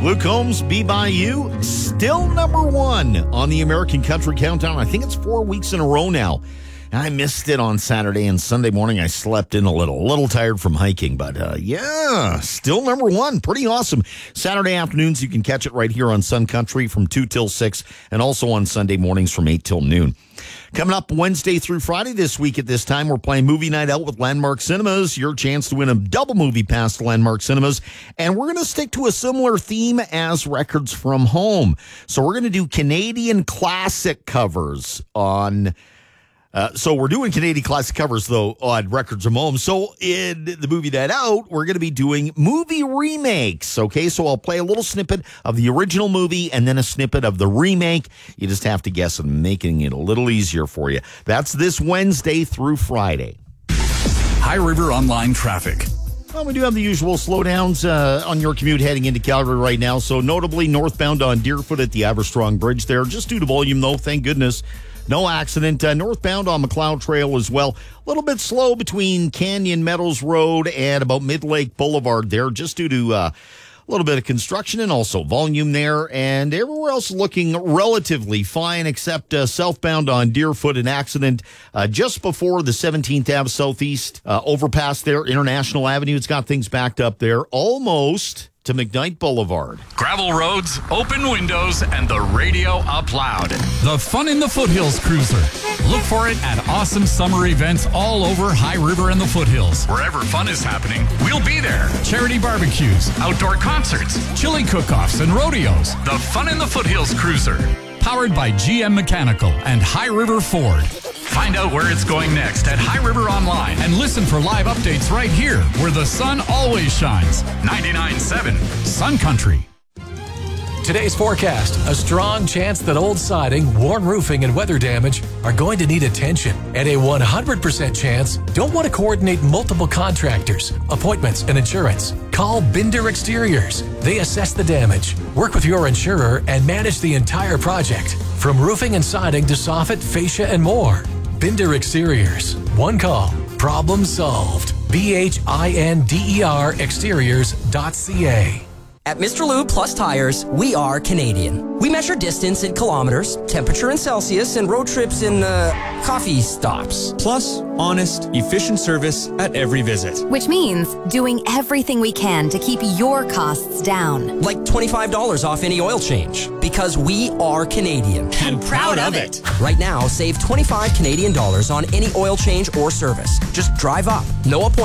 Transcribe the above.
Luke Combs, Be By You, still number one on the American Country Countdown. I think it's 4 weeks in a row now. I missed it on Saturday, and Sunday morning I slept in a little tired from hiking. But yeah, still number one. Pretty awesome. Saturday afternoons, you can catch it right here on Sun Country from 2 till 6, and also on Sunday mornings from 8 till noon. Coming up Wednesday through Friday this week at this time, we're playing Movie Night Out with Landmark Cinemas. Your chance to win a double movie pass to Landmark Cinemas. And we're going to stick to a similar theme as Records from Home. So we're going to do Canadian classic covers on... So we're doing Canadian classic covers, though, on Records from Home. So in the Movie Night Out, we're going to be doing movie remakes, okay? So I'll play a little snippet of the original movie and then a snippet of the remake. You just have to guess, and making it a little easier for you. That's this Wednesday through Friday. High River Online Traffic. Well, we do have the usual slowdowns on your commute heading into Calgary right now. So notably northbound on Deerfoot at the Aberstrong Bridge there. Just due to volume, though, thank goodness. No accident. Northbound on McLeod Trail as well. A little bit slow between Canyon Meadows Road and about Mid-Lake Boulevard there, just due to a little bit of construction and also volume there. And everywhere else looking relatively fine, except southbound on Deerfoot, an accident just before the 17th Ave Southeast overpass there, International Avenue. It's got things backed up there almost to McKnight Boulevard. Gravel roads, open windows, and the radio up loud. The Fun in the Foothills Cruiser. Look for it at awesome summer events all over High River and the Foothills. Wherever fun is happening, we'll be there. Charity barbecues, outdoor concerts, chili cook-offs, and rodeos. The Fun in the Foothills Cruiser. Powered by GM Mechanical and High River Ford. Find out where it's going next at High River Online and listen for live updates right here where the sun always shines. 99.7 Sun Country. Today's forecast, a strong chance that old siding, worn roofing, and weather damage are going to need attention. And a 100% chance don't want to coordinate multiple contractors, appointments, and insurance. Call Binder Exteriors. They assess the damage, work with your insurer, and manage the entire project. From roofing and siding to soffit, fascia, and more. Binder Exteriors. One call. Problem solved. BHINDER exteriors.ca. At Mr. Lube Plus Tires, we are Canadian. We measure distance in kilometers, temperature in Celsius, and road trips in, coffee stops. Plus, honest, efficient service at every visit. Which means doing everything we can to keep your costs down. Like $25 off any oil change. Because we are Canadian. And proud of it. Right now, save 25 Canadian dollars on any oil change or service. Just drive up. No appointment.